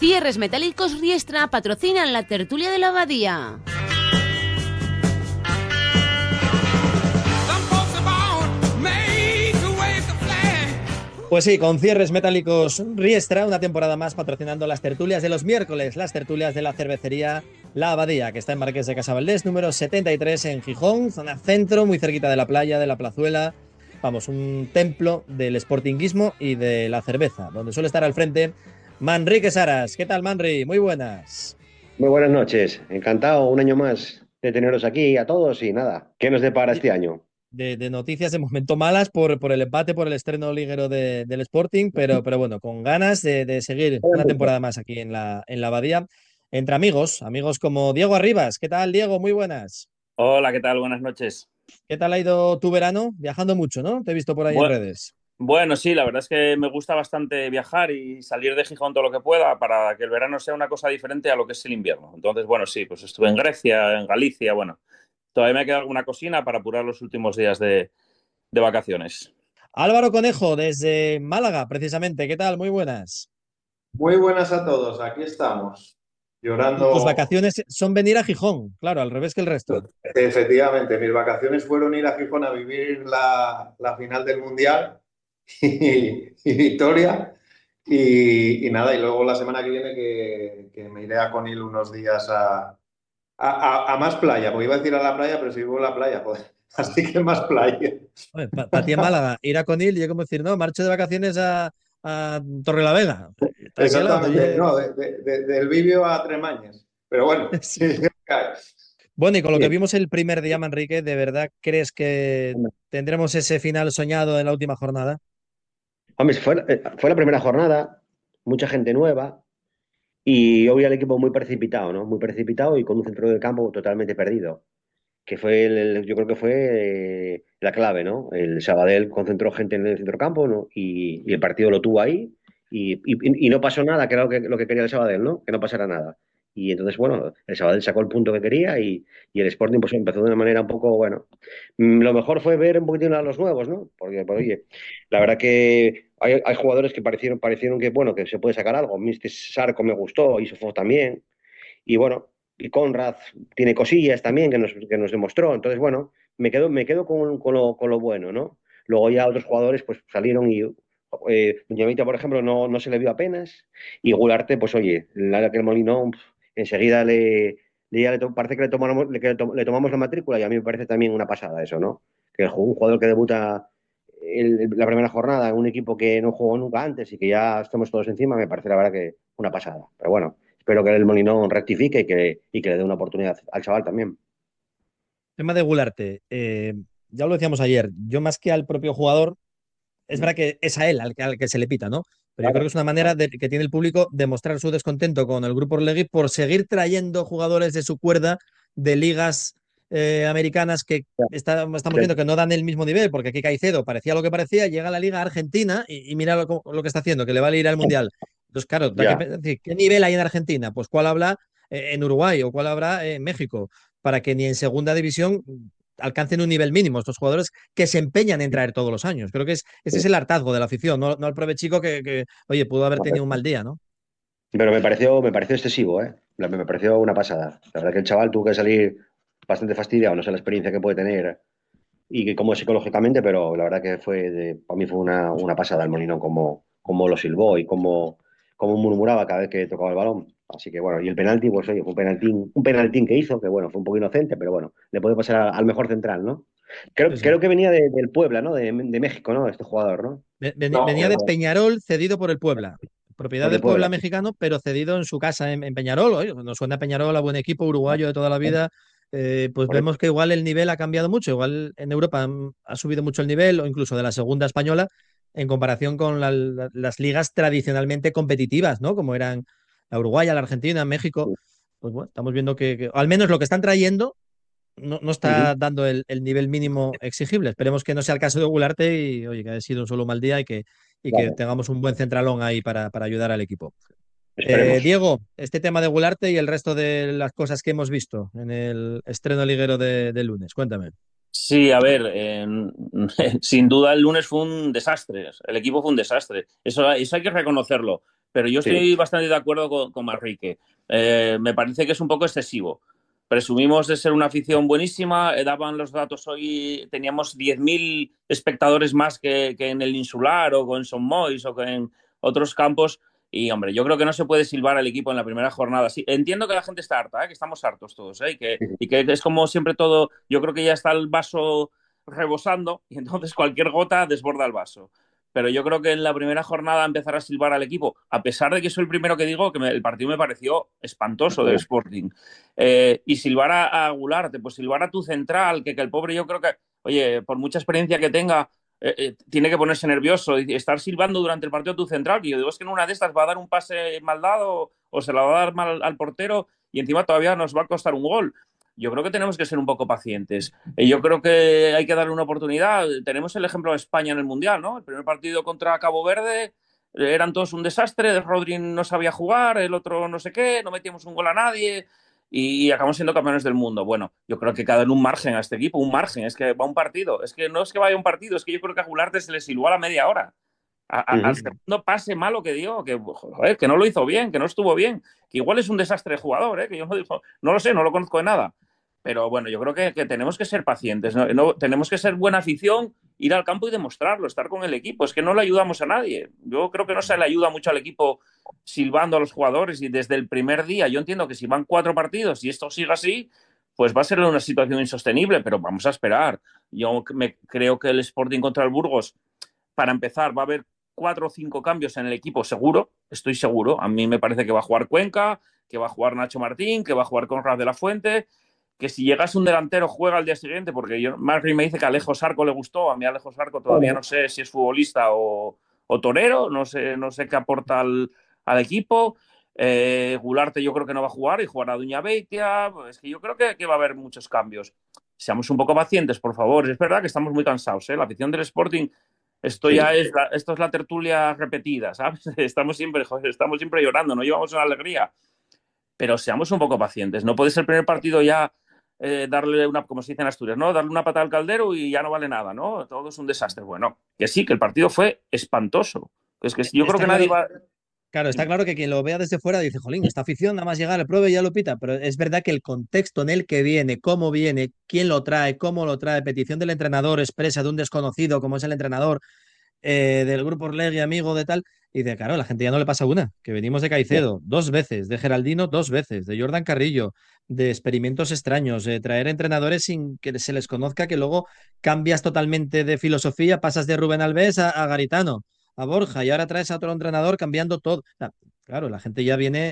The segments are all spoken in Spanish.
Cierres Metálicos Riestra patrocinan la tertulia de la Abadía. Pues sí, con Cierres Metálicos Riestra, una temporada más patrocinando las tertulias de los miércoles, las tertulias de la cervecería La Abadía, que está en Marqués de Casavaldés, número 73 en Gijón, zona centro, muy cerquita de la playa, de la plazuela. Vamos, un templo del sportinguismo y de la cerveza, donde suele estar al frente Manrique Saras. ¿Qué tal, Manri? Muy buenas. Muy buenas noches, encantado un año más de teneros aquí a todos y nada, ¿qué nos depara este año? De noticias de momento malas por el empate, por el estreno liguero del Sporting, pero bueno, con ganas de seguir una temporada más aquí en la Abadía, entre amigos, amigos como Diego Arribas. ¿Qué tal, Diego? Muy buenas. Hola, ¿qué tal? Buenas noches. ¿Qué tal ha ido tu verano? Viajando mucho, ¿no? Te he visto por ahí en Bu- redes. Bueno, sí, la verdad es que me gusta bastante viajar y salir de Gijón todo lo que pueda para que el verano sea una cosa diferente a lo que es el invierno. Entonces, bueno, sí, pues estuve en Grecia, en Galicia, bueno, todavía me queda alguna cocina para apurar los últimos días de vacaciones. Álvaro Conejo, desde Málaga, precisamente. ¿Qué tal? Muy buenas. Muy buenas a todos, aquí estamos, Tus llorando. vacaciones son venir a Gijón, claro, al revés que el resto. Efectivamente, mis vacaciones fueron ir a Gijón a vivir la final del Mundial y victoria. Y nada, y luego la semana que viene que me iré a Conil unos días a más playa, porque iba a decir a la playa, pero si vivo en la playa, joder, así que más playa. Para ti en Málaga, ir a Conil y yo como decir, no, marcho de vacaciones a Torrelavega. Está aquí al lado. Exactamente, Oye. no, del Bibio a Tremañes, pero bueno. Sí. Bueno, y con lo que vimos el primer día, Manrique, ¿de verdad crees que tendremos ese final soñado en la última jornada? Hombre, fue la primera jornada, mucha gente nueva y hoy el equipo muy precipitado, ¿no? Muy precipitado y con un centro del campo totalmente perdido, que fue yo creo que fue la clave, ¿no? El Sabadell concentró gente en el centrocampo, ¿no? Y el partido lo tuvo ahí y no pasó nada, que era lo que quería el Sabadell, ¿no? Que no pasara nada. Y entonces, bueno, el Sabadell sacó el punto que quería y el Sporting pues empezó de una manera un poco, bueno, lo mejor fue ver un poquitín a los nuevos, ¿no? Porque, pues, oye, la verdad que hay jugadores que parecieron que, bueno, que se puede sacar algo. Mister Sarko me gustó, Isofo también. Y bueno, y Conrad tiene cosillas también que nos demostró. Entonces, bueno, me quedo con lo bueno, ¿no? Luego ya otros jugadores pues salieron y Ñamita, por ejemplo, no se le vio apenas. Y Gularte, pues oye, la que el Molinón enseguida parece que le tomamos la matrícula y a mí me parece también una pasada eso, ¿no? Que un jugador que debuta la primera jornada en un equipo que no jugó nunca antes y que ya estamos todos encima, me parece la verdad que una pasada. Pero bueno, espero que el Molinón rectifique y que le dé una oportunidad al chaval también. Tema de Gularte, ya lo decíamos ayer, yo más que al propio jugador, es verdad que es a él al que se le pita, ¿no? Pero yo creo que Claro, es una manera que tiene el público de mostrar su descontento con el grupo Orlegui por seguir trayendo jugadores de su cuerda de ligas americanas que estamos viendo que no dan el mismo nivel, porque aquí Caicedo parecía lo que parecía, llega a la Liga Argentina y mira lo que está haciendo, que le vale ir al Mundial. Entonces, claro, ya. decir, ¿qué nivel hay en Argentina? Pues cuál habla en Uruguay o cuál habrá en México, para que ni en segunda división alcancen un nivel mínimo estos jugadores que se empeñan en traer todos los años. Creo que ese es el hartazgo de la afición, no el provechico oye, pudo haber tenido un mal día, ¿no? Pero me pareció excesivo, ¿eh? Me pareció una pasada. La verdad que el chaval tuvo que salir bastante fastidiado, no sé la experiencia que puede tener y que cómo es psicológicamente, pero la verdad que para mí fue una pasada el Molinón, como lo silbó y como murmuraba cada vez que tocaba el balón. Así que bueno, y el penalti, pues oye, fue un penaltín que hizo, que bueno, fue un poco inocente, pero bueno, le puede pasar al mejor central, ¿no? Sí, Creo, sí. creo que venía del Puebla, ¿no? De México, ¿no? Este jugador, ¿no? No, Venía de Peñarol cedido por el Puebla. Propiedad Por el del Puebla Puebla. mexicano, pero cedido en su casa en Peñarol. Oye, nos suena a Peñarol a buen equipo uruguayo de toda la vida. Pues Por vemos eso. que igual el nivel ha cambiado mucho. Igual en Europa ha subido mucho el nivel, o incluso de la segunda española, en comparación con las ligas tradicionalmente competitivas, ¿no? Como eran la Uruguaya, la Argentina, México. Pues bueno, estamos viendo al menos lo que están trayendo no Ujú. está dando el nivel mínimo exigible. Esperemos que no sea el caso de Gularte y oye, que haya sido un solo mal día y que Claro, tengamos un buen centralón ahí para ayudar al equipo. esperemos. Diego, este tema de Gularte y el resto de las cosas que hemos visto en el estreno liguero de lunes, cuéntame. Sí, a ver, sin duda el lunes fue un desastre. El equipo fue un desastre. Eso hay que reconocerlo. Pero yo Sí. estoy bastante de acuerdo con Manrique. Me parece que es un poco excesivo. Presumimos de ser una afición buenísima, daban los datos hoy, teníamos 10.000 espectadores más que en el Insular o con Son Moix o que en otros campos. Y, hombre, yo creo que no se puede silbar al equipo en la primera jornada. Sí, entiendo que la gente está harta, que estamos hartos todos, y que es como siempre todo, yo creo que ya está el vaso rebosando y entonces cualquier gota desborda el vaso. Pero yo creo que en la primera jornada empezar a silbar al equipo, a pesar de que soy el primero que digo que el partido me pareció espantoso del Sporting, y silbar a Gularte, pues silbar a tu central, que el pobre yo creo que, oye, por mucha experiencia que tenga, tiene que ponerse nervioso y estar silbando durante el partido a tu central, que yo digo, es que en una de estas va a dar un pase mal dado o se la va a dar mal al portero y encima todavía nos va a costar un gol. Yo creo que tenemos que ser un poco pacientes. Yo creo que hay que darle una oportunidad. Tenemos el ejemplo de España en el Mundial, ¿no? El primer partido contra Cabo Verde eran todos un desastre, Rodri no sabía jugar, el otro no sé qué, no metíamos un gol a nadie y acabamos siendo campeones del mundo. Bueno, yo creo que hay que darle un margen a este equipo, un margen, es que va un partido, es que no es que vaya un partido, es que yo creo que a Gularte se le silbó a la media hora. Al segundo pase malo que dio, que, joder, que no lo hizo bien, que no estuvo bien, que igual es un desastre de jugador, que yo no lo sé, no lo conozco de nada. Pero bueno, yo creo que tenemos que ser pacientes, ¿no? Tenemos que ser buena afición, ir al campo y demostrarlo, estar con el equipo. Es que no le ayudamos a nadie. Yo creo que no se le ayuda mucho al equipo silbando a los jugadores y desde el primer día, yo entiendo que si van 4 partidos y esto sigue así, pues va a ser una situación insostenible, pero vamos a esperar. Yo creo que el Sporting contra el Burgos, para empezar, va a haber 4 o 5 cambios en el equipo, seguro, estoy seguro. A mí me parece que va a jugar Cuenca, que va a jugar Nacho Martín, que va a jugar Conrad de la Fuente, que si llegase un delantero juega al día siguiente, porque Marvin me dice que a Alejo Sarco le gustó, a mí Alejo Sarco todavía no sé si es futbolista o torero, no sé qué aporta al equipo. Gularte yo creo que no va a jugar y jugará Duña Beitia. Es que yo creo que va a haber muchos cambios. Seamos un poco pacientes, por favor. Es verdad que estamos muy cansados, ¿eh? La afición del Sporting, esto Sí. ya esto es la tertulia repetida, ¿sabes? Estamos siempre llorando, no llevamos una alegría. Pero seamos un poco pacientes. No puede ser el primer partido ya darle una, como se dice en Asturias, ¿no? Darle una patada al caldero y ya no vale nada, ¿no? Todo es un desastre. Bueno, que sí, que el partido fue espantoso. Es que yo creo Está que nadie claro, va. claro, está claro que quien lo vea desde fuera dice, jolín, esta afición nada más llegar al pruebe ya lo pita, pero es verdad que el contexto en el que viene, cómo viene, quién lo trae, cómo lo trae, petición del entrenador expresa de un desconocido como es el entrenador, del grupo Orlegui, amigo de tal, y de claro, la gente ya no le pasa una, que venimos de Caicedo 2 veces, de Geraldino 2 veces, de Jordan Carrillo, de experimentos extraños, de traer entrenadores sin que se les conozca, que luego cambias totalmente de filosofía, pasas de Rubén Alves a Garitano, a Borja, y ahora traes a otro entrenador cambiando todo. Claro, la gente ya viene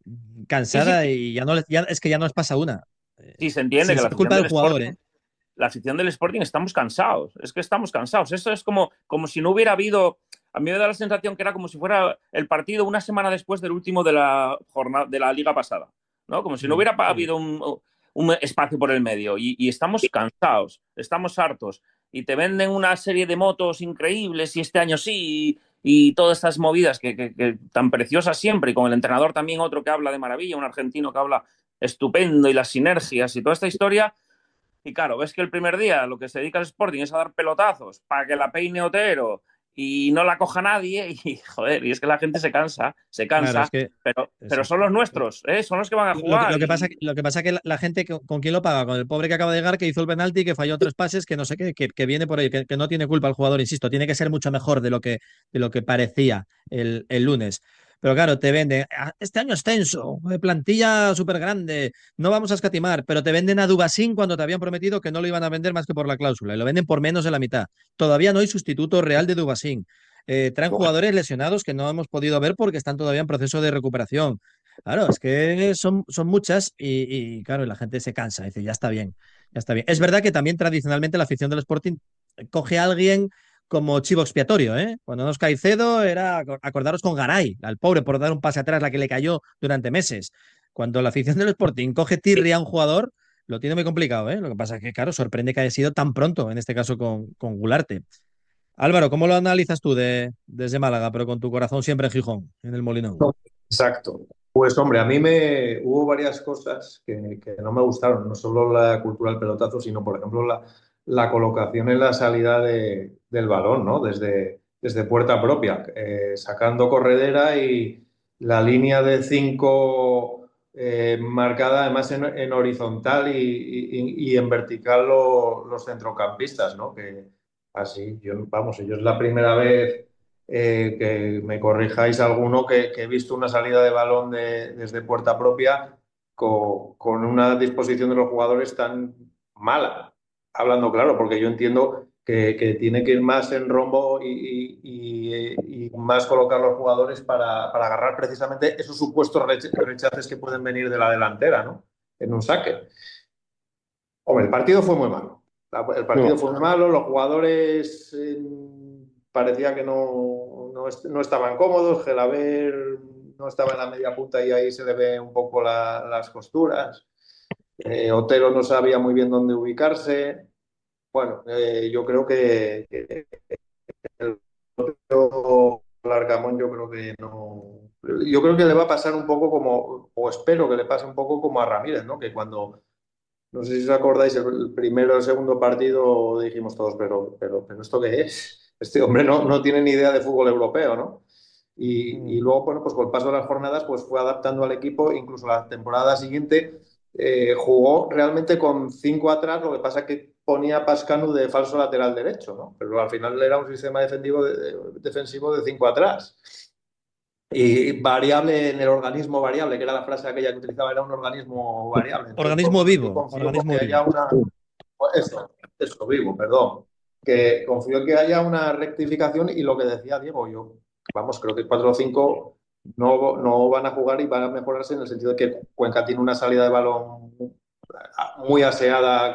Sí, sí, cansada y ya no ya, es que ya no les pasa una. sí, se entiende Sin que la ser afición culpa del del jugador, Sporting, ¿eh? la afición del Sporting estamos cansados. Es que estamos cansados. Esto es como si no hubiera habido. A mí me da la sensación que era como si fuera el partido una semana después del último de la jornada de la liga pasada, ¿no? Como si no hubiera habido un espacio por el medio. Y estamos cansados, estamos hartos. Y te venden una serie de motos increíbles y este año sí, y todas estas movidas que tan preciosas siempre. Y con el entrenador también otro que habla de maravilla, un argentino que habla estupendo y las sinergias y toda esta historia. Y claro, ves que el primer día lo que se dedica al Sporting es a dar pelotazos para que la peine Otero y no la coja nadie. Y joder, y es que la gente se Claro, es cansa, que pero eso. son los nuestros, ¿eh? Son los que van a jugar. Lo que pasa que la gente, ¿con quién lo paga? Con el pobre que acaba de llegar, que hizo el penalti, que falló 3 pases, que no sé qué, que viene por ahí, que no tiene culpa el jugador, insisto, tiene que ser mucho mejor de lo que parecía el lunes. Pero claro, te venden, este año es tenso, plantilla súper grande, no vamos a escatimar, pero te venden a Dubasín cuando te habían prometido que no lo iban a vender más que por la cláusula, y lo venden por menos de la mitad. Todavía no hay sustituto real de Dubasín. Traen jugadores lesionados que no hemos podido ver porque están todavía en proceso de recuperación. Claro, es que son muchas claro, la gente se cansa, dice, ya está bien, ya está bien. Es verdad que también tradicionalmente la afición del Sporting coge a alguien como chivo expiatorio, ¿eh? Cuando nos Caicedo era, acordaros con Garay, al pobre por dar un pase atrás, la que le cayó durante meses. Cuando la afición del Sporting coge tirria a un jugador, lo tiene muy complicado, ¿eh? Lo que pasa es que, claro, sorprende que haya sido tan pronto, en este caso con Gularte. Álvaro, ¿cómo lo analizas tú desde Málaga, pero con tu corazón siempre en Gijón, en el Molinón? No, exacto. Pues hombre, a mí hubo varias cosas que no me gustaron, no solo la cultura del pelotazo, sino por ejemplo la colocación en la salida del balón, ¿no? Desde puerta propia, sacando corredera la línea de 5 marcada además en horizontal y en vertical los centrocampistas, ¿no? Que así, vamos, yo es la primera vez que me corrijáis alguno que he visto una salida de balón desde puerta propia con una disposición de los jugadores tan mala. Hablando claro, porque yo entiendo que tiene que ir más en rombo y más colocar los jugadores para agarrar precisamente esos supuestos rechaces que pueden venir de la delantera, ¿no? En un saque. Hombre, el partido fue muy malo. El partido fue muy malo, los jugadores parecía que no estaban cómodos, Gelaber no estaba en la media punta y ahí se le ve un poco las costuras. Otero no sabía muy bien dónde ubicarse. Bueno, yo creo que el propio Larcamón, yo creo que no. Yo creo que le va a pasar un poco como, o espero que le pase un poco como a Ramírez, ¿no? Que cuando, no sé si os acordáis, el primero o el segundo partido dijimos todos, pero ¿esto qué es? Este hombre no tiene ni idea de fútbol europeo, ¿no? Y luego, bueno, pues con el paso de las jornadas, pues fue adaptando al equipo, incluso la temporada siguiente jugó realmente con 5 atrás, lo que pasa es que ponía a Pascanu de falso lateral derecho, ¿no? Pero al final era un sistema defensivo de 5 atrás. Y variable en el organismo variable, que era la frase aquella que utilizaba, era un organismo variable. Entonces, Organismo pues, yo vivo, confío organismo que haya vivo. eso, vivo, perdón. Que confío en que haya una rectificación y lo que decía Diego, yo, vamos, creo que 4 o 5 no van a jugar y van a mejorarse en el sentido de que Cuenca tiene una salida de balón muy aseada